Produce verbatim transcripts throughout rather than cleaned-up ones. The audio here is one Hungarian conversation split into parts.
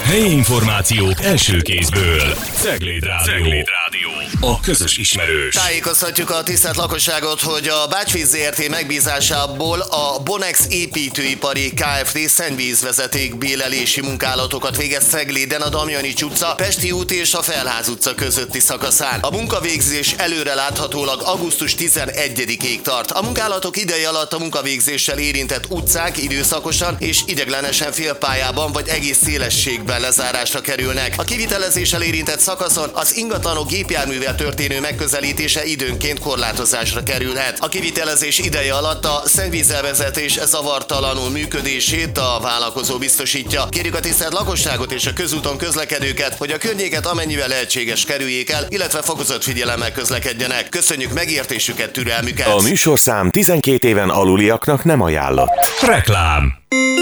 Helyi információk első kézből. Cegléd Rádió. Cegléd Rádió. A közös ismerős. Tájékoztatjuk a tisztelt lakosságot, hogy a Bácsvíz zé er té megbízásából a Bonex építőipari Kft. Szennyvízvezeték bélelési munkálatokat végez Cegléden a Damjanics utca, Pesti út és a Felház utca közötti szakaszán. A munkavégzés előreláthatólag augusztus tizenegyedikéig tart. A munkálatok ideje alatt a munkavégzéssel érintett utcák időszakosan és ideiglenesen félpályában vagy egész szélességben lezárásra kerülnek. A kivitelezéssel érintett szakaszon az ingatlanok gépjárművel történő megközelítése időnként korlátozásra kerülhet. A kivitelezés ideje alatt a szennyvízelvezetés zavartalanul működését a vállalkozó biztosítja. Kérjük a tisztelt lakosságot és a közúton közlekedőket, hogy a környéket amennyivel lehetséges kerüljék el, illetve fokozott figyelemmel közlekedjenek. Köszönjük megértésüket, türelmüket! A műsorszám tizenkét éven aluliaknak nem ajánlott. Reklám.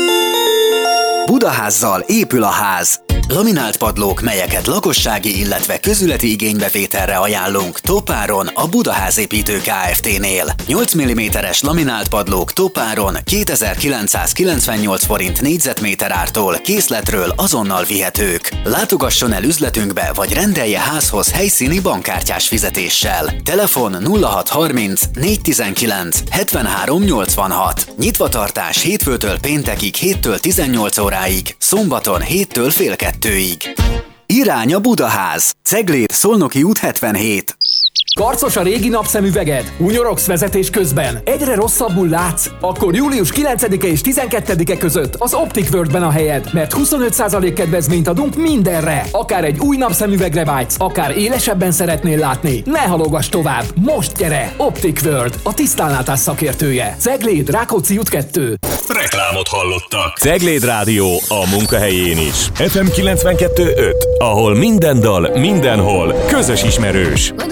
Budaházzal épül a ház. Laminált padlók, melyeket lakossági, illetve közületi igénybevételre ajánlunk toppáron a Budaházépítő Kft-nél. nyolc milliméteres laminált padlók toppáron kétezer-kilencszázkilencvennyolc forint négyzetméter ártól készletről azonnal vihetők. Látogasson el üzletünkbe, vagy rendelje házhoz helyszíni bankkártyás fizetéssel. Telefon nulla hat harminc négyszáztizenkilenc hetvenhárom nyolcvanhat. Nyitvatartás hétfőtől péntekig héttől tizennyolc óráig, szombaton héttől fél kettőig. Irány a Budaház. Cegléd, Szolnoki út hetvenhét. Karcos a régi napszemüveged? Unyorogsz vezetés közben? Egyre rosszabbul látsz? Akkor július kilencedike és tizenkettedike között az Optic Worldben a helyed, mert huszonöt százalék kedvezményt adunk mindenre. Akár egy új napszemüvegre vágysz, akár élesebben szeretnél látni. Ne halogass tovább, most gyere! Optic World, a tisztánlátás szakértője. Cegléd, Rákóczi út kettő. Reklámot hallottak. Cegléd Rádió a munkahelyén is. ef em kilencvenkettő öt, ahol minden dal, mindenhol közös ismerős.